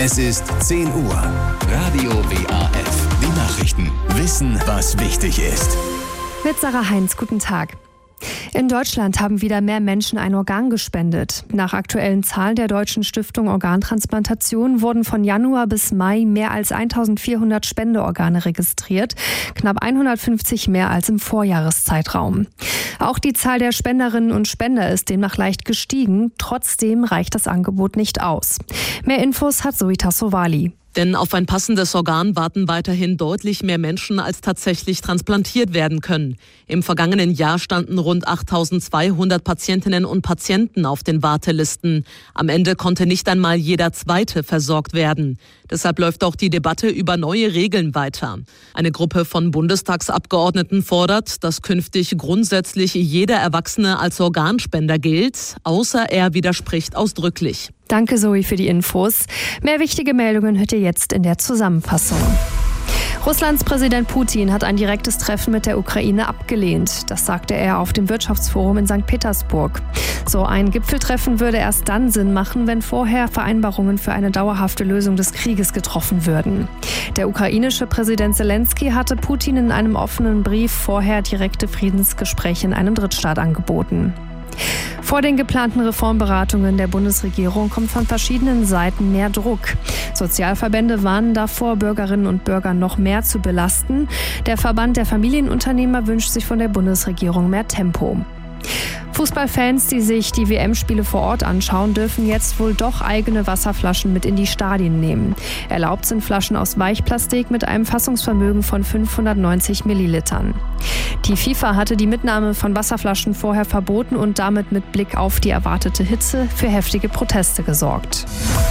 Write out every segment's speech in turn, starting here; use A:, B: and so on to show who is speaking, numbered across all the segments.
A: Es ist 10 Uhr. Radio WAF. Die Nachrichten. Wissen, was wichtig ist.
B: Mit Sarah Heinz, guten Tag. In Deutschland haben wieder mehr Menschen ein Organ gespendet. Nach aktuellen Zahlen der Deutschen Stiftung Organtransplantation wurden von Januar bis Mai mehr als 1400 Spendeorgane registriert, knapp 150 mehr als im Vorjahreszeitraum. Auch die Zahl der Spenderinnen und Spender ist demnach leicht gestiegen. Trotzdem reicht das Angebot nicht aus. Mehr Infos hat Zoe Tassovali.
C: Denn auf ein passendes Organ warten weiterhin deutlich mehr Menschen, als tatsächlich transplantiert werden können. Im vergangenen Jahr standen rund 8200 Patientinnen und Patienten auf den Wartelisten. Am Ende konnte nicht einmal jeder Zweite versorgt werden. Deshalb läuft auch die Debatte über neue Regeln weiter. Eine Gruppe von Bundestagsabgeordneten fordert, dass künftig grundsätzlich jeder Erwachsene als Organspender gilt, außer er widerspricht ausdrücklich.
B: Danke Zoe für die Infos. Mehr wichtige Meldungen hört ihr jetzt in der Zusammenfassung. Russlands Präsident Putin hat ein direktes Treffen mit der Ukraine abgelehnt. Das sagte er auf dem Wirtschaftsforum in St. Petersburg. So ein Gipfeltreffen würde erst dann Sinn machen, wenn vorher Vereinbarungen für eine dauerhafte Lösung des Krieges getroffen würden. Der ukrainische Präsident Zelensky hatte Putin in einem offenen Brief vorher direkte Friedensgespräche in einem Drittstaat angeboten. Vor den geplanten Reformberatungen der Bundesregierung kommt von verschiedenen Seiten mehr Druck. Sozialverbände warnen davor, Bürgerinnen und Bürger noch mehr zu belasten. Der Verband der Familienunternehmer wünscht sich von der Bundesregierung mehr Tempo. Fußballfans, die sich die WM-Spiele vor Ort anschauen, dürfen jetzt wohl doch eigene Wasserflaschen mit in die Stadien nehmen. Erlaubt sind Flaschen aus Weichplastik mit einem Fassungsvermögen von 590 Millilitern. Die FIFA hatte die Mitnahme von Wasserflaschen vorher verboten und damit mit Blick auf die erwartete Hitze für heftige Proteste gesorgt.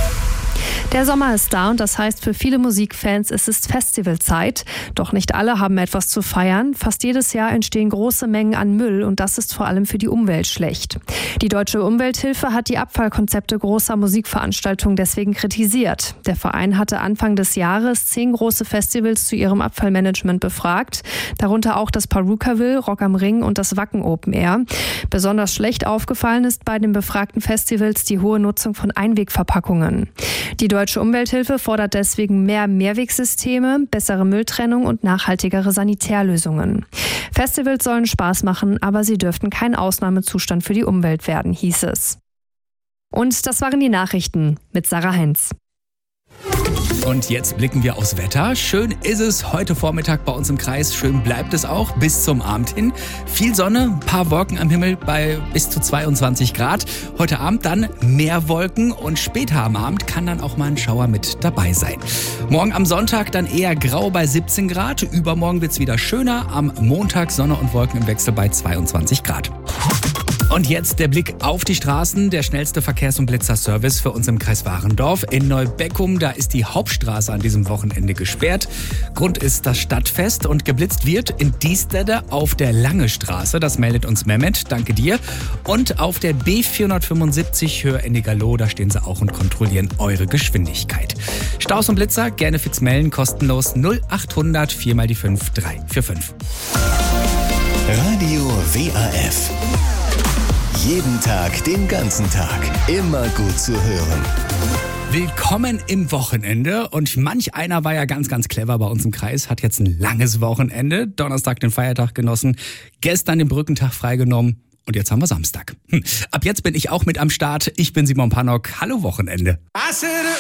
B: Der Sommer ist da und das heißt für viele Musikfans, es ist Festivalzeit. Doch nicht alle haben etwas zu feiern. Fast jedes Jahr entstehen große Mengen an Müll und das ist vor allem für die Umwelt schlecht. Die Deutsche Umwelthilfe hat die Abfallkonzepte großer Musikveranstaltungen deswegen kritisiert. Der Verein hatte Anfang des Jahres 10 große Festivals zu ihrem Abfallmanagement befragt. Darunter auch das Perukaville, Rock am Ring und das Wacken Open Air. Besonders schlecht aufgefallen ist bei den befragten Festivals die hohe Nutzung von Einwegverpackungen. Die Deutsche Umwelthilfe fordert deswegen mehr Mehrwegsysteme, bessere Mülltrennung und nachhaltigere Sanitärlösungen. Festivals sollen Spaß machen, aber sie dürften kein Ausnahmezustand für die Umwelt werden, hieß es. Und das waren die Nachrichten mit Sarah Heinz.
D: Und jetzt blicken wir aufs Wetter. Schön ist es heute Vormittag bei uns im Kreis. Schön bleibt es auch bis zum Abend hin. Viel Sonne, ein paar Wolken am Himmel bei bis zu 22 Grad. Heute Abend dann mehr Wolken und später am Abend kann dann auch mal ein Schauer mit dabei sein. Morgen am Sonntag dann eher grau bei 17 Grad. Übermorgen wird es wieder schöner. Am Montag Sonne und Wolken im Wechsel bei 22 Grad. Und jetzt der Blick auf die Straßen. Der schnellste Verkehrs- und Blitzerservice für uns im Kreis Warendorf. In Neubeckum, da ist die Hauptstraße an diesem Wochenende gesperrt. Grund ist das Stadtfest und geblitzt wird in Diestede auf der Lange Straße. Das meldet uns Mehmet, danke dir. Und auf der B475 Höhe Ennigerloh, da stehen sie auch und kontrollieren eure Geschwindigkeit. Staus und Blitzer, gerne fix melden, kostenlos 0800 4 mal die 5 345.
A: Radio WAF. Jeden Tag, den ganzen Tag. Immer gut zu hören.
D: Willkommen im Wochenende und manch einer war ja ganz, ganz clever bei uns im Kreis, hat jetzt ein langes Wochenende, Donnerstag den Feiertag genossen, gestern den Brückentag freigenommen und jetzt haben wir Samstag. Ab jetzt bin ich auch mit am Start, ich bin Simon Pannock, hallo Wochenende.